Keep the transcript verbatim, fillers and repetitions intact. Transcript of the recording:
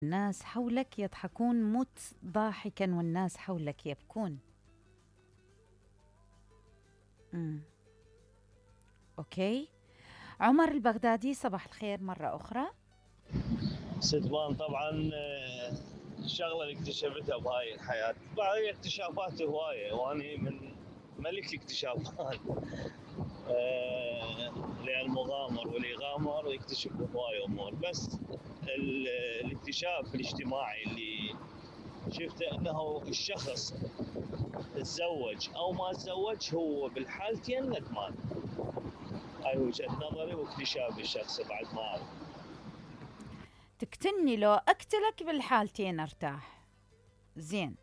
الناس حولك يضحكون مت ضاحكا والناس حولك يبكون. مم. أوكي. عمر البغدادي، صباح الخير مرة أخرى. ستبان طبعا آه، الشغله اللي اكتشفتها بهاي الحياه، هاي اكتشافات هوايه واني من ملك الاكتشافات. آه، لان المغامر واللي يغامر يكتشف هوايه امور، بس ال- الاكتشاف الاجتماعي اللي شفته انه الشخص تزوج او ما تزوج هو بالحالتين ندمان. هاي وجهه نظري واكتشافي الشخصي بعد ما اعرف. تقتلني لو أقتلك بالحالتين أرتاح. زين.